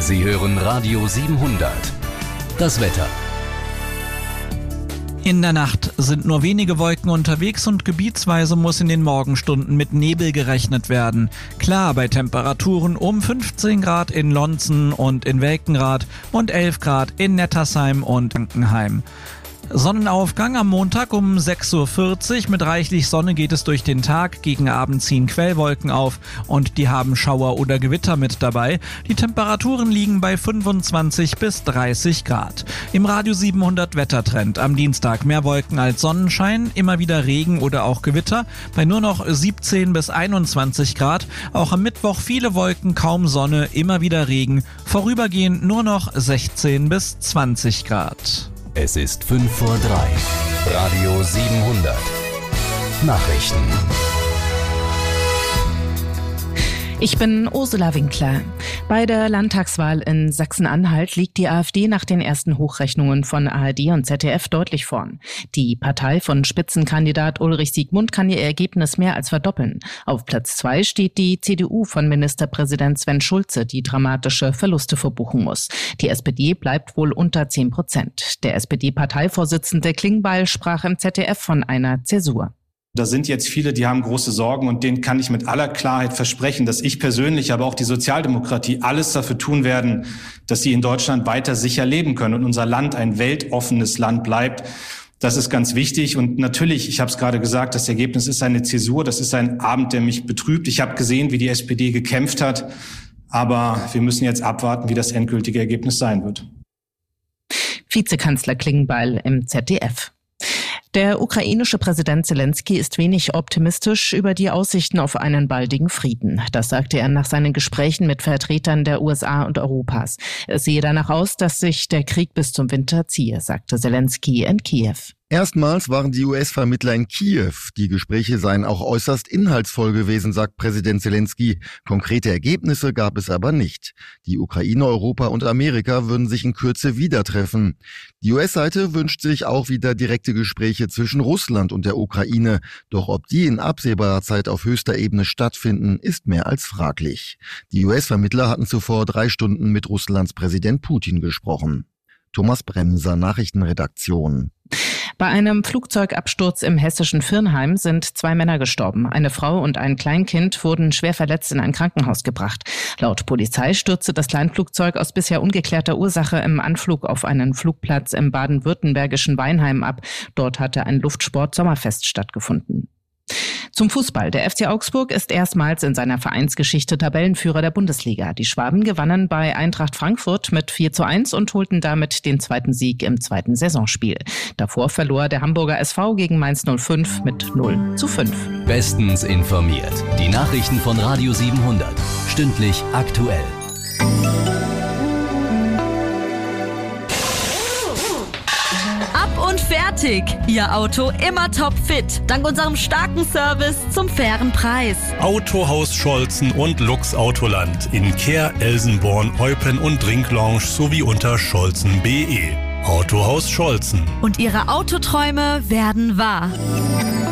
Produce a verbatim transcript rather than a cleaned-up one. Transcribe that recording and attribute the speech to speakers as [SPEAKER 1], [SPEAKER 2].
[SPEAKER 1] Sie hören Radio siebenhundert. Das Wetter.
[SPEAKER 2] In der Nacht sind nur wenige Wolken unterwegs und gebietsweise muss in den Morgenstunden mit Nebel gerechnet werden. Klar bei Temperaturen um fünfzehn Grad in Lonzen und in Welkenrath und elf Grad in Nettersheim und Frankenheim. Sonnenaufgang am Montag um sechs Uhr vierzig. Mit reichlich Sonne geht es durch den Tag. Gegen Abend ziehen Quellwolken auf und die haben Schauer oder Gewitter mit dabei. Die Temperaturen liegen bei fünfundzwanzig bis dreißig Grad. Im Radio siebenhundert Wettertrend. Am Dienstag mehr Wolken als Sonnenschein, immer wieder Regen oder auch Gewitter. Bei nur noch siebzehn bis einundzwanzig Grad. Auch am Mittwoch viele Wolken, kaum Sonne, immer wieder Regen. Vorübergehend nur noch sechzehn bis zwanzig Grad.
[SPEAKER 1] Es ist fünf vor drei. Radio siebenhundert. Nachrichten.
[SPEAKER 3] Ich bin Ursula Winkler. Bei der Landtagswahl in Sachsen-Anhalt liegt die AfD nach den ersten Hochrechnungen von A R D und Z D F deutlich vorn. Die Partei von Spitzenkandidat Ulrich Siegmund kann ihr Ergebnis mehr als verdoppeln. Auf Platz zwei steht die C D U von Ministerpräsident Sven Schulze, die dramatische Verluste verbuchen muss. Die S P D bleibt wohl unter zehn Prozent. Der S P D-Parteivorsitzende Klingbeil sprach im Z D F von einer Zäsur.
[SPEAKER 4] Da sind jetzt viele, die haben große Sorgen und denen kann ich mit aller Klarheit versprechen, dass ich persönlich, aber auch die Sozialdemokratie alles dafür tun werden, dass sie in Deutschland weiter sicher leben können und unser Land ein weltoffenes Land bleibt. Das ist ganz wichtig und natürlich, ich habe es gerade gesagt, das Ergebnis ist eine Zäsur, das ist ein Abend, der mich betrübt. Ich habe gesehen, wie die S P D gekämpft hat, aber wir müssen jetzt abwarten, wie das endgültige Ergebnis sein wird.
[SPEAKER 3] Vizekanzler Klingbeil im Z D F. Der ukrainische Präsident Zelensky ist wenig optimistisch über die Aussichten auf einen baldigen Frieden. Das sagte er nach seinen Gesprächen mit Vertretern der U S A und Europas. Es sehe danach aus, dass sich der Krieg bis zum Winter ziehe, sagte Zelensky in Kiew.
[SPEAKER 5] Erstmals waren die U S-Vermittler in Kiew. Die Gespräche seien auch äußerst inhaltsvoll gewesen, sagt Präsident Zelensky. Konkrete Ergebnisse gab es aber nicht. Die Ukraine, Europa und Amerika würden sich in Kürze wieder treffen. Die U S-Seite wünscht sich auch wieder direkte Gespräche zwischen Russland und der Ukraine. Doch ob die in absehbarer Zeit auf höchster Ebene stattfinden, ist mehr als fraglich. Die U S-Vermittler hatten zuvor drei Stunden mit Russlands Präsident Putin gesprochen. Thomas Bremser, Nachrichtenredaktion.
[SPEAKER 3] Bei einem Flugzeugabsturz im hessischen Virnheim sind zwei Männer gestorben. Eine Frau und ein Kleinkind wurden schwer verletzt in ein Krankenhaus gebracht. Laut Polizei stürzte das Kleinflugzeug aus bisher ungeklärter Ursache im Anflug auf einen Flugplatz im baden-württembergischen Weinheim ab. Dort hatte ein Luftsport-Sommerfest stattgefunden. Zum Fußball. Der F C Augsburg ist erstmals in seiner Vereinsgeschichte Tabellenführer der Bundesliga. Die Schwaben gewannen bei Eintracht Frankfurt mit vier zu eins und holten damit den zweiten Sieg im zweiten Saisonspiel. Davor verlor der Hamburger S V gegen Mainz null fünf mit null zu fünf.
[SPEAKER 1] Bestens informiert. Die Nachrichten von Radio siebenhundert. Stündlich aktuell.
[SPEAKER 6] Und fertig. Ihr Auto immer topfit. Dank unserem starken Service zum fairen Preis.
[SPEAKER 7] Autohaus Scholzen und Lux Autoland in Kehr, Elsenborn, Eupen und Drinklounge sowie unter scholzen punkt de. Autohaus Scholzen.
[SPEAKER 6] Und Ihre Autoträume werden wahr.